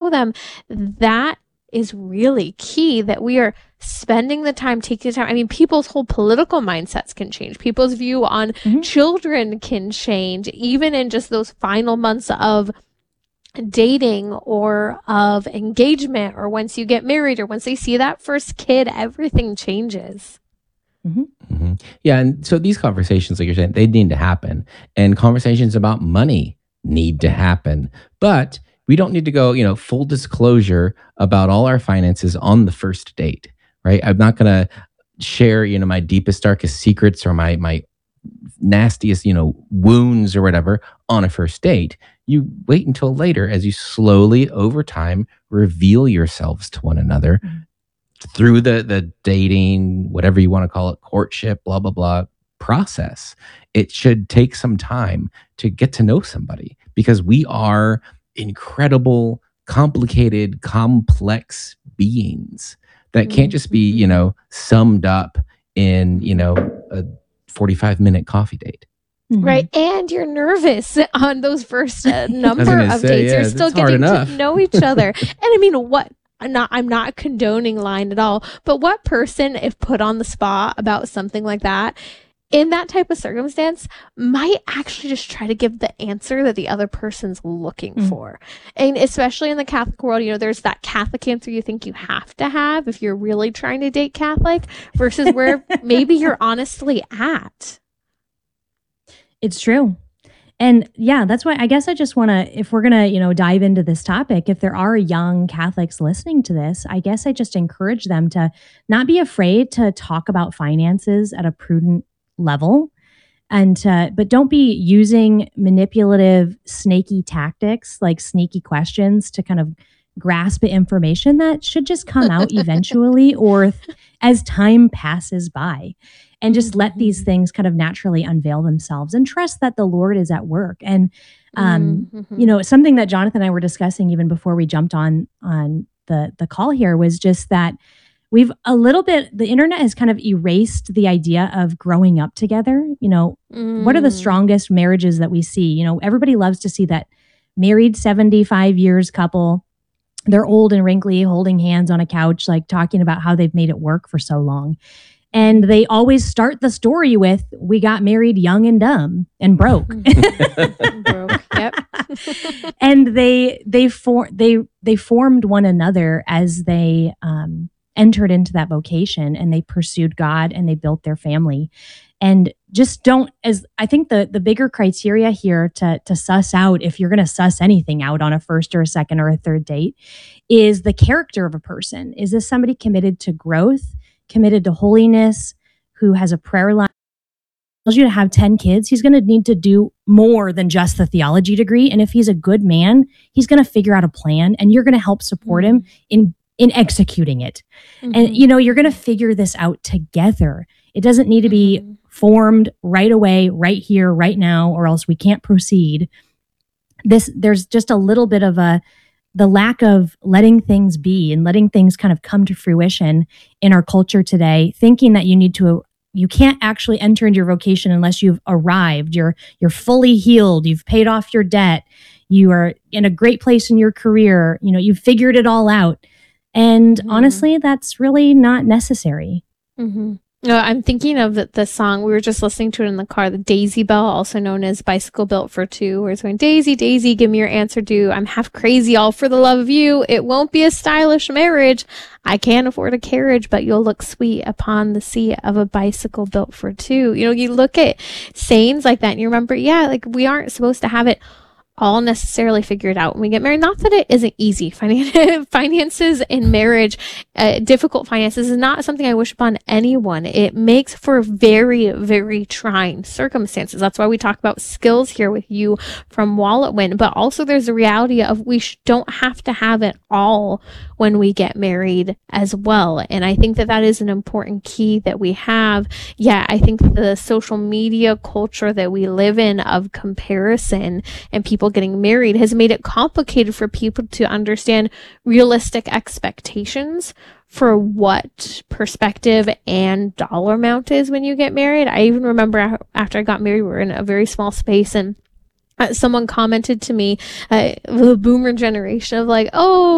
them, that is really key, that we are spending the time, taking the time. I mean, people's whole political mindsets can change. People's view on children can change, even in just those final months of dating or of engagement, or once you get married, or once they see that first kid, everything changes. Yeah, and so these conversations, like you're saying, they need to happen, and conversations about money need to happen, but we don't need to go, full disclosure about all our finances on the first date, right? I'm not going to share, my deepest, darkest secrets or my nastiest, wounds or whatever on a first date. You wait until later as you slowly, over time, reveal yourselves to one another through the dating, whatever you want to call it, courtship, blah, blah, blah process. It should take some time to get to know somebody, because we are incredible, complicated, complex beings that can't just be, summed up in, a 45-minute coffee date. Right. And you're nervous on those first number of dates. You're still getting to know each other. And I mean, I'm not condoning lying at all, but what person, if put on the spot about something like that, in that type of circumstance, might actually just try to give the answer that the other person's looking for? And especially in the Catholic world, there's that Catholic answer you think you have to have if you're really trying to date Catholic, versus where maybe you're honestly at. It's true. And yeah, that's why I guess I just want to, if we're going to, dive into this topic, if there are young Catholics listening to this, I guess I just encourage them to not be afraid to talk about finances at a prudent level, but don't be using manipulative, snaky tactics like sneaky questions to kind of grasp at information that should just come out eventually or as time passes by. And just let these things kind of naturally unveil themselves, and trust that the Lord is at work. And, something that Jonathan and I were discussing even before we jumped on the call here was just that the internet has kind of erased the idea of growing up together. What are the strongest marriages that we see? Everybody loves to see that married 75 years couple. They're old and wrinkly, holding hands on a couch, like talking about how they've made it work for so long. And they always start the story with, "We got married young and dumb and broke." Broke. Yep. And they formed one another as they entered into that vocation, and they pursued God, and they built their family. And just I think the bigger criteria here to suss out, if you're going to suss anything out on a first or a second or a third date, is the character of a person. Is this somebody committed to growth, committed to holiness, who has a prayer life? Tells you to have 10 kids, he's going to need to do more than just the theology degree. And if he's a good man, he's going to figure out a plan, and you're going to help support him in executing it. And you're going to figure this out together. It doesn't need to be formed right away, right here, right now, or else we can't proceed. There's just a little bit of the lack of letting things be and letting things kind of come to fruition in our culture today, thinking that you can't actually enter into your vocation unless you've arrived. You're fully healed. You've paid off your debt. You are in a great place in your career. You've figured it all out. And honestly, that's really not necessary. No, I'm thinking of the song. We were just listening to it in the car, the Daisy Bell, also known as Bicycle Built for Two, where it's going, "Daisy, Daisy, give me your answer due. I'm half crazy, all for the love of you. It won't be a stylish marriage. I can't afford a carriage, but you'll look sweet upon the seat of a bicycle built for two." You look at sayings like that and you remember, we aren't supposed to have it all necessarily figured out when we get married. Not that it isn't easy. Finances in marriage, difficult finances, is not something I wish upon anyone. It makes for very, very trying circumstances. That's why we talk about skills here with you from Wallet Win. But also there's the reality of we don't have to have it all when we get married as well. And I think that is an important key that we have. Yeah, I think the social media culture that we live in of comparison and people getting married has made it complicated for people to understand realistic expectations for what perspective and dollar amount is when you get married. I even remember after I got married, we were in a very small space, and someone commented to me, the boomer generation, of like, "Oh,